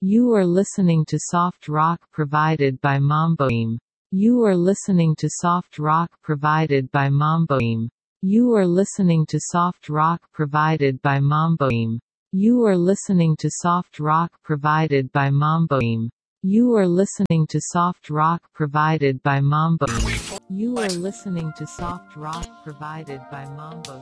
You are listening to soft rock provided by Mamboim. You are listening to soft rock provided by Mamboim. You are listening to soft rock provided by Mamboim. You are listening to soft rock provided by Mamboim. You are listening to soft rock provided by Mamboim. You are listening to soft rock provided by Mamboim.